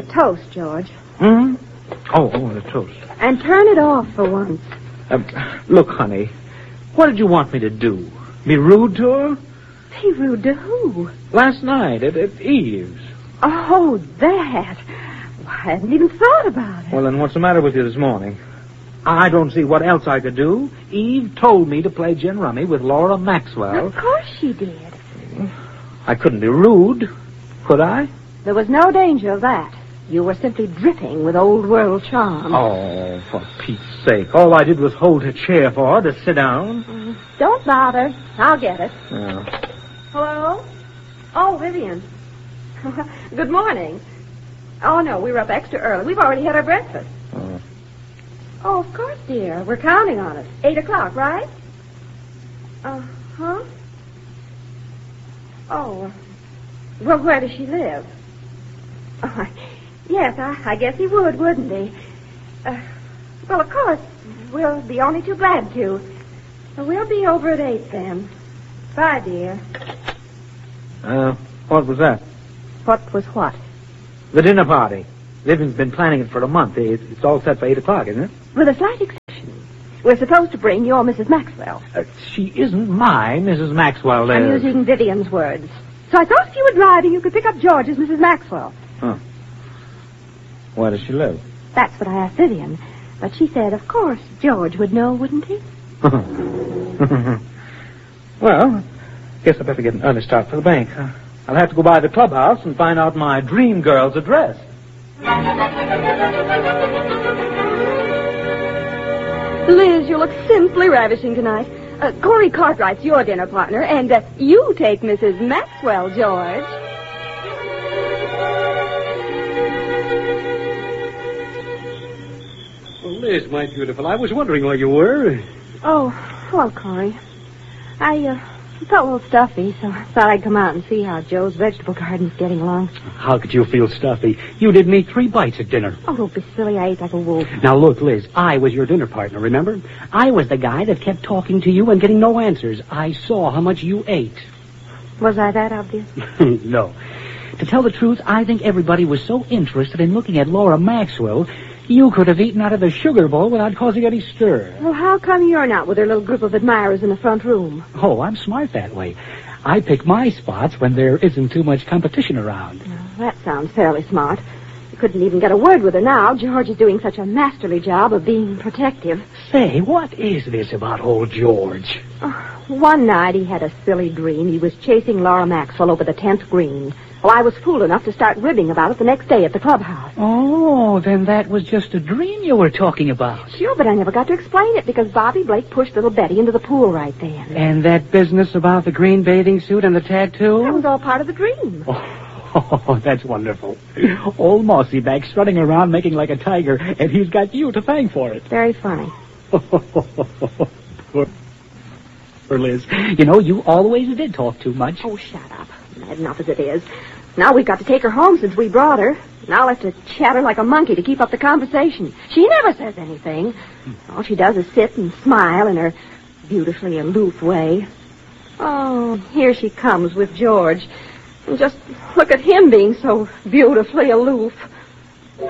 the toast, George. Hmm? Oh, the toast. And turn it off for once. Look, honey, what did you want me to do? Be rude to her? Be rude to who? Last night at Eve's. Oh, that. I hadn't even thought about it. Well, then what's the matter with you this morning? I don't see what else I could do. Eve told me to play gin rummy with Laura Maxwell. Of course she did. I couldn't be rude, could I? There was no danger of that. You were simply dripping with old world charm. Oh, for Pete's sake. All I did was hold her chair for her to sit down. Don't bother. I'll get it. Oh. Hello? Oh, Vivian. Good morning. Oh, no, we were up extra early. We've already had our breakfast. Oh, of course, dear. We're counting on it. 8 o'clock, right? Uh-huh. Oh. Well, where does she live? Yes, I guess he would, wouldn't he? Well, of course. We'll be only too glad to. We'll be over at 8 then. Bye, dear. What was that? What was what? The dinner party. Vivian's been planning it for a month. It's all set for 8 o'clock, isn't it? With a slight exception. We're supposed to bring your Mrs. Maxwell. She isn't my Mrs. Maxwell. I'm using Vivian's words. So I thought if you were driving, you could pick up George's Mrs. Maxwell. Huh. Where does she live? That's what I asked Vivian. But she said, of course, George would know, wouldn't he? Well, guess I better get an early start for the bank. I'll have to go by the clubhouse and find out my dream girl's address. Liz, you look simply ravishing tonight. Corey Cartwright's your dinner partner, and you take Mrs. Maxwell, George. Well, Liz, my beautiful, I was wondering where you were. Oh, hello, Corey. I felt a little stuffy, so I thought I'd come out and see how Joe's vegetable garden's getting along. How could you feel stuffy? You didn't eat 3 bites at dinner. Oh, don't be silly. I ate like a wolf. Now, look, Liz, I was your dinner partner, remember? I was the guy that kept talking to you and getting no answers. I saw how much you ate. Was I that obvious? No. To tell the truth, I think everybody was so interested in looking at Laura Maxwell, you could have eaten out of the sugar bowl without causing any stir. Well, how come you're not with her little group of admirers in the front room? Oh, I'm smart that way. I pick my spots when there isn't too much competition around. Well, that sounds fairly smart. You couldn't even get a word with her now. George is doing such a masterly job of being protective. Say, what is this about old George? One night he had a silly dream. He was chasing Laura Maxwell over the 10th green. Well, I was fool enough to start ribbing about it the next day at the clubhouse. Oh, then that was just a dream you were talking about. Sure, but I never got to explain it because Bobby Blake pushed little Betty into the pool right then. And that business about the green bathing suit and the tattoo? That was all part of the dream. Oh, that's wonderful. Old Mossy Back strutting around making like a tiger, and he's got you to thank for it. Very funny. Poor Liz. You know, you always did talk too much. Oh, shut up. Bad enough as it is. Now we've got to take her home since we brought her. And I'll have to chatter like a monkey to keep up the conversation. She never says anything. All she does is sit and smile in her beautifully aloof way. Oh, here she comes with George. And just look at him being so beautifully aloof.